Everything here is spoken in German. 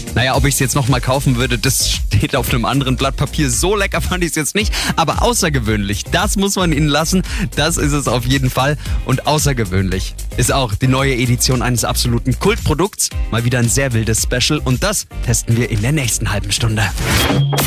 Naja, ob ich es jetzt nochmal kaufen würde, das steht auf einem anderen Blatt Papier. So lecker fand ich es jetzt nicht, aber außergewöhnlich. Das muss man ihnen lassen. Das ist es auf jeden Fall. Und außergewöhnlich ist auch die neue Edition eines absoluten Kultprodukts. Mal wieder ein sehr wildes Special und das testen wir in der nächsten halben Stunde.